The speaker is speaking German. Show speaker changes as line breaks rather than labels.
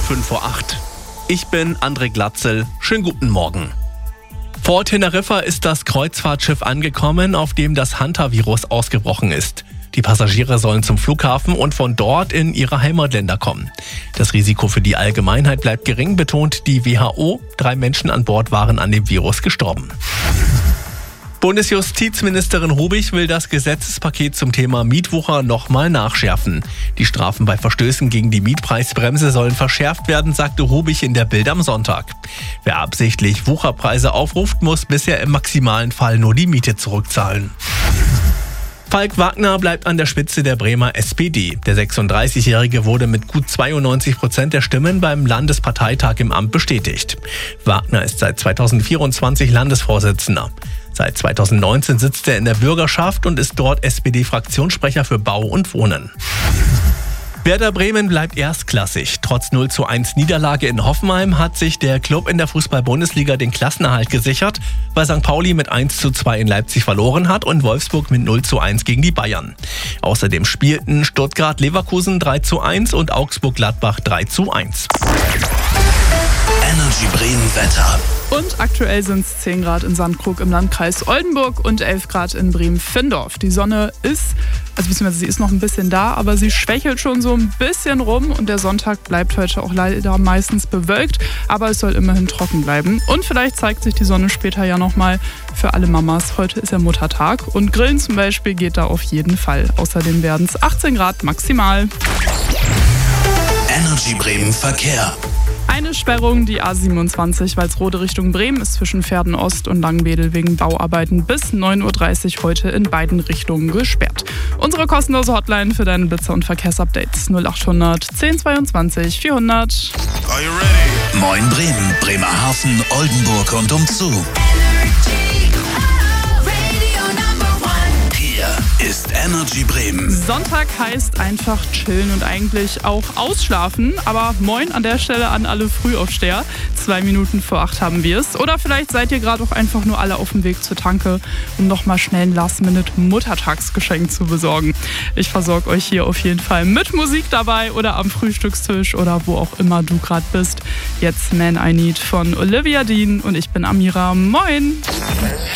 8:05. Ich bin André Glatzel. Schönen guten Morgen. Vor Teneriffa ist das Kreuzfahrtschiff angekommen, auf dem das Hantavirus ausgebrochen ist. Die Passagiere sollen zum Flughafen und von dort in ihre Heimatländer kommen. Das Risiko für die Allgemeinheit bleibt gering, betont die WHO. 3 Menschen an Bord waren an dem Virus gestorben. Bundesjustizministerin Rubich will das Gesetzespaket zum Thema Mietwucher nochmal nachschärfen. Die Strafen bei Verstößen gegen die Mietpreisbremse sollen verschärft werden, sagte Rubich in der Bild am Sonntag. Wer absichtlich Wucherpreise aufruft, muss bisher im maximalen Fall nur die Miete zurückzahlen. Falk Wagner bleibt an der Spitze der Bremer SPD. Der 36-Jährige wurde mit gut 92% der Stimmen beim Landesparteitag im Amt bestätigt. Wagner ist seit 2024 Landesvorsitzender. Seit 2019 sitzt er in der Bürgerschaft und ist dort SPD-Fraktionssprecher für Bau und Wohnen. Werder Bremen bleibt erstklassig. Trotz 0:1 Niederlage in Hoffenheim hat sich der Club in der Fußball-Bundesliga den Klassenerhalt gesichert, weil St. Pauli mit 1:2 in Leipzig verloren hat und Wolfsburg mit 0:1 gegen die Bayern. Außerdem spielten Stuttgart-Leverkusen 3:1 und Augsburg-Gladbach 3:1.
Energy Bremen Wetter.
Und aktuell sind es 10 Grad in Sandkrug im Landkreis Oldenburg und 11 Grad in Bremen-Findorf. Die Sonne sie ist noch ein bisschen da, aber sie schwächelt schon so ein bisschen rum und der Sonntag bleibt heute auch leider meistens bewölkt, aber es soll immerhin trocken bleiben. Und vielleicht zeigt sich die Sonne später ja nochmal für alle Mamas. Heute ist ja Muttertag und Grillen zum Beispiel geht da auf jeden Fall. Außerdem werden es 18 Grad maximal.
Energy Bremen Verkehr.
Eine Sperrung, die A27 Walsrode Richtung Bremen, ist zwischen Verden Ost und Langenwedel wegen Bauarbeiten bis 9:30 Uhr heute in beiden Richtungen gesperrt. Unsere kostenlose Hotline für deine Blitzer- und Verkehrsupdates 0800 1022 400.
Are you ready? Moin Bremen, Bremerhaven, Oldenburg und umzu. Ist Energy Bremen.
Sonntag heißt einfach chillen und eigentlich auch ausschlafen. Aber moin an der Stelle an alle Frühaufsteher. 2 Minuten vor 8 haben wir es. Oder vielleicht seid ihr gerade auch einfach nur alle auf dem Weg zur Tanke, um nochmal schnell ein Last-Minute-Muttertagsgeschenk zu besorgen. Ich versorge euch hier auf jeden Fall mit Musik dabei oder am Frühstückstisch oder wo auch immer du gerade bist. Jetzt Man I Need von Olivia Dean und ich bin Amira. Moin!